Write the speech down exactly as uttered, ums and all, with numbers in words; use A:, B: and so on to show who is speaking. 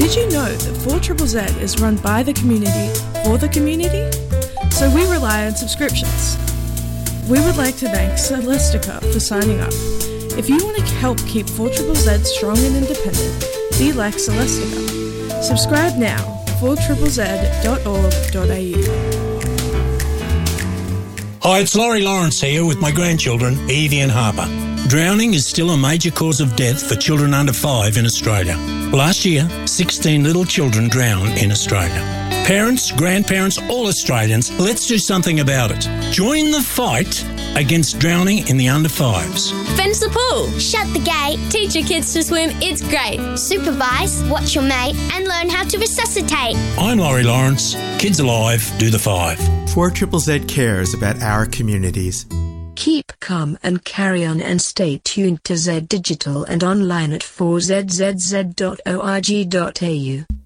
A: Did you know that four Z Z Z is run by the community for the community? So we rely on subscriptions. We would like to thank Celestica for signing up. If you want to help keep four Z Z Z strong and independent, be like Celestica. Subscribe now, four Z Z dot org dot a u.
B: Hi, it's Laurie Lawrence here with my grandchildren, Evie and Harper. Drowning is still a major cause of death for children under five in Australia. Last year, sixteen little children drowned in Australia. Parents, grandparents, all Australians, let's do something about it. Join the fight against drowning in the under fives.
C: Fence the pool.
D: Shut the gate.
C: Teach your kids to swim. It's great.
D: Supervise, watch your mate, and learn how to resuscitate.
B: I'm Laurie Lawrence. Kids Alive, do the five.
E: four Z Z Z cares about our communities.
F: Keep calm and carry on, and stay tuned to Z Digital and online at four z z z dot org dot a u.